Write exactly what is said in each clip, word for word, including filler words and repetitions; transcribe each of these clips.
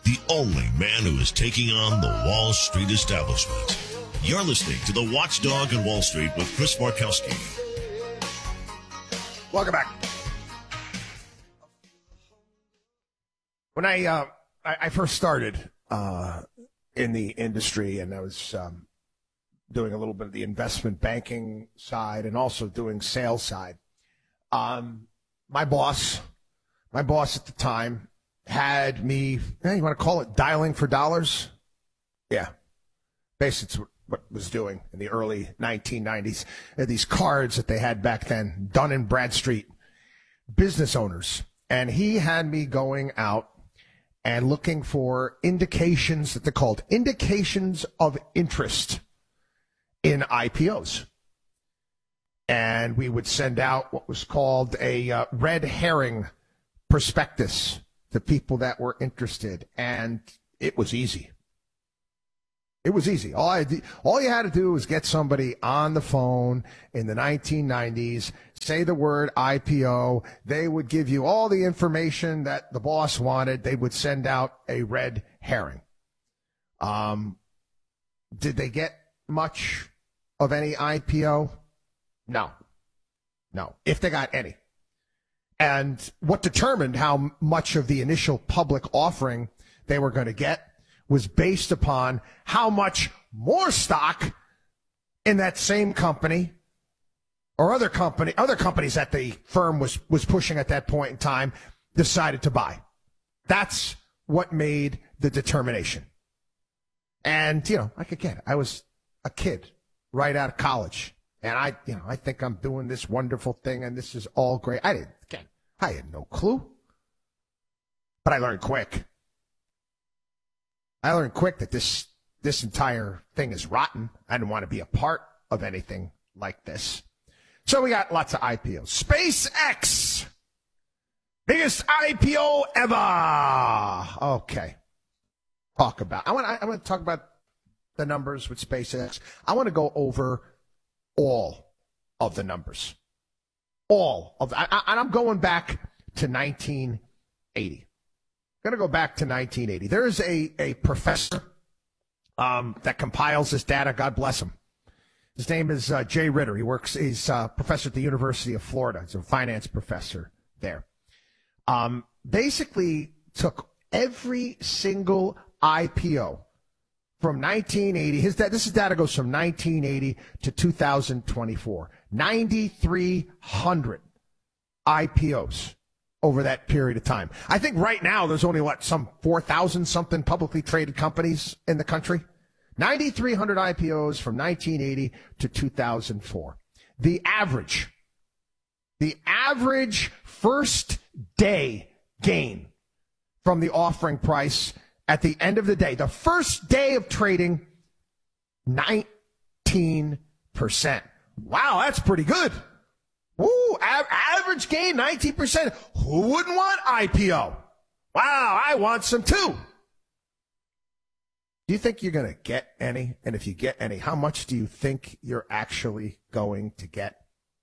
the only man who is taking on the Wall Street establishment. You're listening to The Watchdog on Wall Street with Chris Markowski. Welcome back. When I uh, I, I first started uh, in the industry, and I was um, doing a little bit of the investment banking side and also doing sales side, um, my boss, my boss at the time, had me, eh, you want to call it dialing for dollars? Yeah. Basically, what was doing in the early nineteen nineties. These cards that they had back then, Dun and Bradstreet, business owners. And he had me going out and looking for indications that they called indications of interest in I P Os. And we would send out what was called a uh, red herring prospectus to people that were interested. And it was easy. It was easy. All I did, all you had to do was get somebody on the phone in the nineteen nineties, say the word I P O. They would give you all the information that the boss wanted. They would send out a red herring. Um, did they get much of any I P O? No. No. If they got any. And what determined how much of the initial public offering they were going to get was based upon how much more stock in that same company or other company, other companies that the firm was, was pushing at that point in time decided to buy. That's what made the determination. And, you know, like again, I was a kid right out of college, and I, you know, I think I'm doing this wonderful thing and this is all great. I didn't, again, I had no clue, but I learned quick. I learned quick that this this entire thing is rotten. I didn't want to be a part of anything like this. So we got lots of I P Os. SpaceX, biggest I P O ever. Okay, talk about. I want. I want to talk about the numbers with SpaceX. I want to go over all of the numbers, all of. I, I, and I'm going back to nineteen eighty. I'm going to go back to nineteen eighty. There is a, a professor um, that compiles this data. God bless him. His name is uh, Jay Ritter. He works, he's a professor at the University of Florida. He's a finance professor there. Um, basically took every single I P O from nineteen eighty. His This data goes from nineteen eighty to two thousand twenty-four. ninety-three hundred I P Os. Over that period of time. I think right now there's only, what, some four thousand something publicly traded companies in the country. ninety-three hundred I P Os from nineteen eighty to two thousand four. The average, the average first day gain from the offering price at the end of the day, the first day of trading, nineteen percent. Wow, that's pretty good. Ooh, a- average gain, nineteen percent. Who wouldn't want I P O? Wow, I want some too. Do you think you're going to get any? And if you get any, how much do you think you're actually going to get?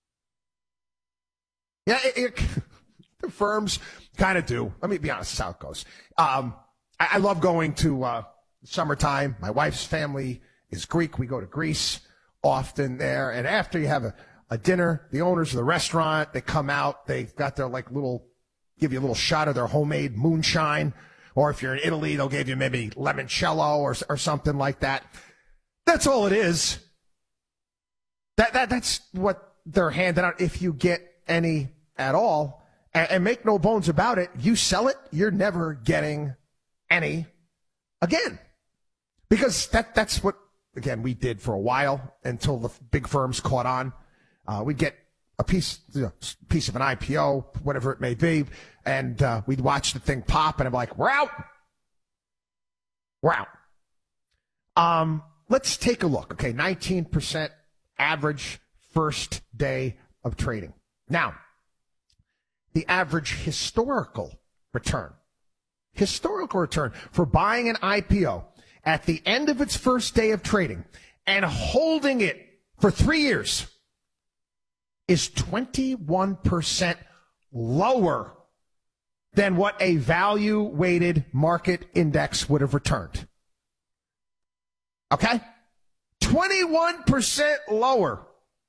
Yeah, it, it, the firms kind of do. Let me be honest, that's how it goes. Um, I, I love going to uh, summertime. My wife's family is Greek. We go to Greece often there. And after you have a A dinner, the owners of the restaurant, they come out, they've got their like little, give you a little shot of their homemade moonshine. Or if you're in Italy, they'll give you maybe limoncello or or something like that. That's all it is. That that that's what they're handing out if you get any at all. And, and make no bones about it, you sell it, you're never getting any again. Because that that's what, again, we did for a while until the big firms caught on. Uh, we'd get a piece, you know, piece of an I P O, whatever it may be, and uh, we'd watch the thing pop, and I'm like, we're out. We're out. Um, let's take a look. Okay, nineteen percent average first day of trading. Now, the average historical return, historical return for buying an I P O at the end of its first day of trading and holding it for three years is twenty-one percent lower than what a value-weighted market index would have returned. Okay? twenty-one percent lower.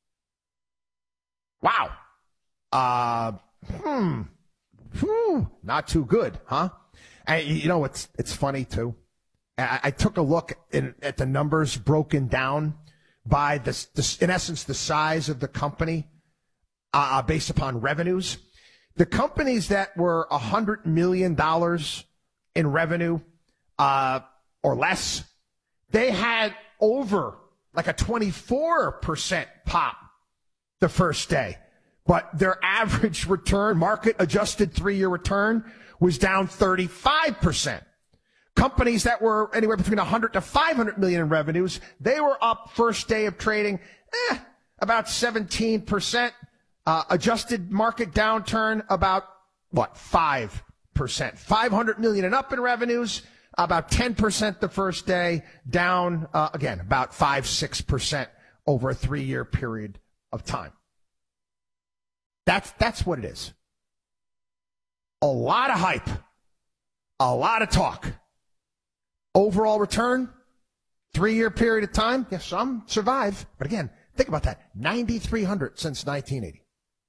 Wow. Uh, hmm. Whew, not too good, huh? And you know, it's it's funny, too. I, I took a look in, at the numbers broken down by, this, this, in essence, the size of the company uh, based upon revenues. The companies that were one hundred million dollars in revenue uh, or less, they had over like a twenty-four percent pop the first day. But their average return, market-adjusted three-year return, was down thirty-five percent. Companies that were anywhere between one hundred to five hundred million in revenues, they were up first day of trading eh, about seventeen percent. Uh, adjusted market downturn about, what, five percent. five hundred million and up in revenues, about ten percent the first day, down, uh, again, about five, six percent over a three-year period of time. That's, that's what it is. A lot of hype, a lot of talk. Overall return, three-year period of time, yes, some survive. But again, think about that, ninety-three hundred since nineteen eighty.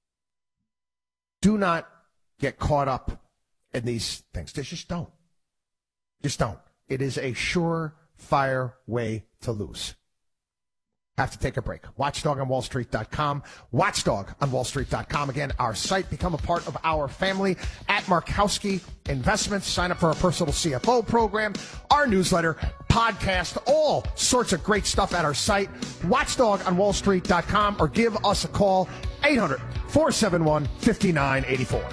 Do not get caught up in these things. Just don't. Just don't. It is a surefire way to lose. Have to take a break. watchdog on wall street dot com. watchdog on wall street dot com. Again, our site. Become a part of our family at Markowski Investments. Sign up for our personal C F O program, our newsletter, podcast, all sorts of great stuff at our site. watchdog on wall street dot com, or give us a call, eight hundred, four seven one, five nine eight four.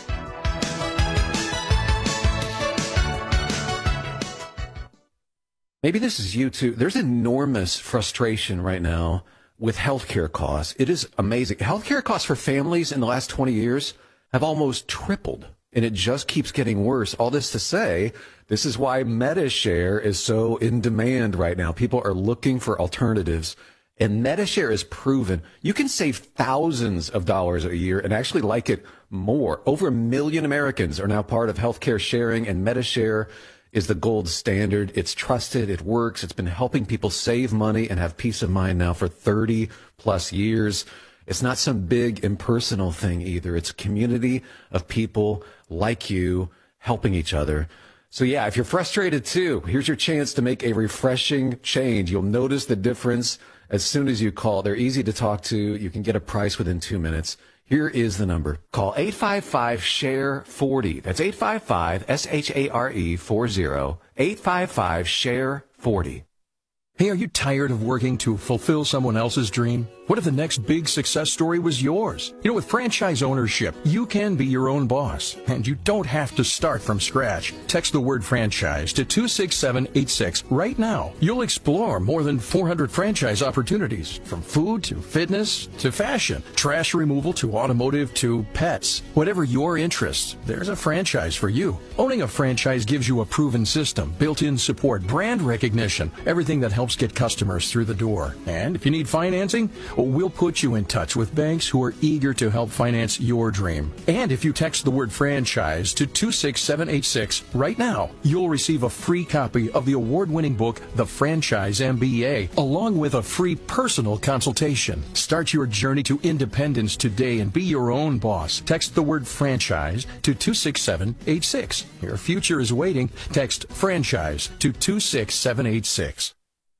Maybe this is you too. There's enormous frustration right now with healthcare costs. It is amazing. Healthcare costs for families in the last twenty years have almost tripled, and it just keeps getting worse. All this to say, this is why MediShare is so in demand right now. People are looking for alternatives, and MediShare is proven. You can save thousands of dollars a year and actually like it more. Over a million Americans are now part of healthcare sharing, and MediShare is the gold standard. It's trusted. It works. It's been helping people save money and have peace of mind now for thirty plus years. It's not some big impersonal thing either. It's a community of people like you helping each other. So yeah, if you're frustrated too, here's your chance to make a refreshing change. You'll notice the difference as soon as you call. They're easy to talk to. You can get a price within two minutes. Here is the number. Call eight five five, S H A R E, forty. That's eight five five, S H A R E, forty. eight five five, S H A R E, forty. Hey, are you tired of working to fulfill someone else's dream? What if the next big success story was yours? You know, with franchise ownership, you can be your own boss, and you don't have to start from scratch. Text the word franchise to two six seven eight six right now. You'll explore more than four hundred franchise opportunities, from food to fitness to fashion, trash removal to automotive to pets. Whatever your interest, there's a franchise for you. Owning a franchise gives you a proven system, built-in support, brand recognition, everything that helps get customers through the door. And if you need financing, we'll put you in touch with banks who are eager to help finance your dream. And if you text the word franchise to two six seven eight six right now, you'll receive a free copy of the award-winning book, The Franchise M B A, along with a free personal consultation. Start your journey to independence today and be your own boss. Text the word franchise to two six seven eight six. Your future is waiting. Text franchise to two six seven eight six.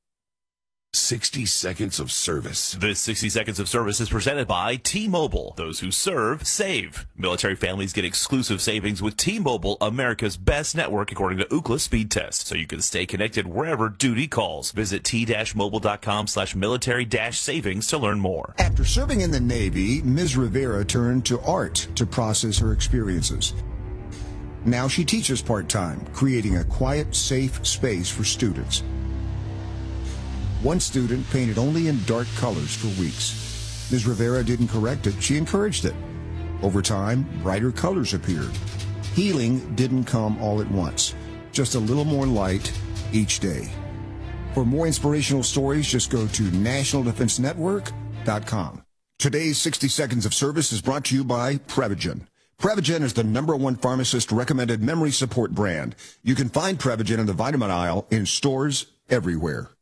sixty seconds of service. This sixty seconds of service is presented by T-Mobile. Those who serve, save. Military families get exclusive savings with T-Mobile, America's best network according to Ookla speed test, so you can stay connected wherever duty calls. Visit t-mobile.com slash military dash savings to learn more. After serving in the Navy, Miz Rivera turned to art to process her experiences. Now she teaches part-time, creating a quiet, safe space for students. One student painted only in dark colors for weeks. Miz Rivera didn't correct it, she encouraged it. Over time, brighter colors appeared. Healing didn't come all at once, just a little more light each day. For more inspirational stories, just go to national defense network dot com. Today's sixty seconds of service is brought to you by Prevagen. Prevagen is the number one pharmacist recommended memory support brand. You can find Prevagen in the vitamin aisle in stores everywhere.